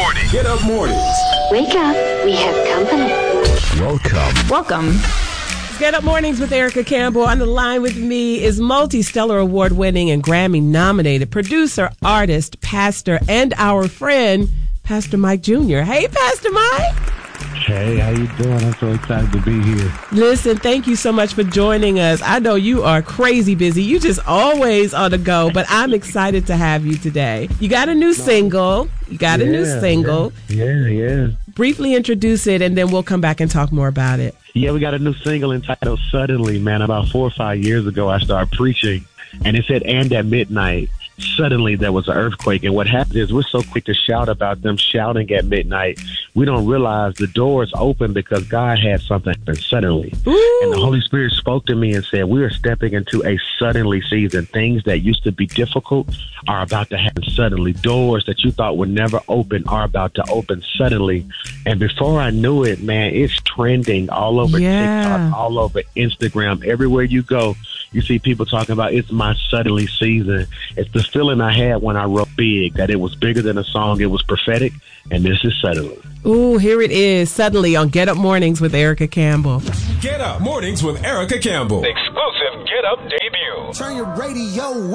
morning. Get up mornings. Wake up. We have company. Welcome. Get Up Mornings with Erica Campbell. On the line with me is multi-Stellar Award-winning and Grammy-nominated producer, artist, pastor, and our friend, Pastor Mike Jr. Hey, Pastor Mike. Hey, how you doing? I'm so excited to be here. Listen, thank you so much for joining us. I know you are crazy busy. You just always on the go, but I'm excited to have you today. You got a new single. Yeah. Briefly introduce it, and then we'll come back and talk more about it. Yeah, we got a new single entitled Suddenly, man. About 4 or 5 years ago, I started preaching, and it said, and at midnight, suddenly there was an earthquake. And what happens is we're so quick to shout about them shouting at midnight. We don't realize the doors open because God had something happen suddenly. Ooh. And the Holy Spirit spoke to me and said, we are stepping into a suddenly season. Things that used to be difficult are about to happen suddenly. Doors that you thought would never open are about to open suddenly. And before I knew it, man, it's trending all over TikTok, all over Instagram. Everywhere you go, you see people talking about it's my suddenly season. It's the feeling I had when I wrote Big, that it was bigger than a song. It was prophetic, and this is Suddenly. Ooh, here it is, Suddenly on Get Up Mornings with Erica Campbell. Get Up Mornings with Erica Campbell. Exclusive Get Up debut. Turn your radio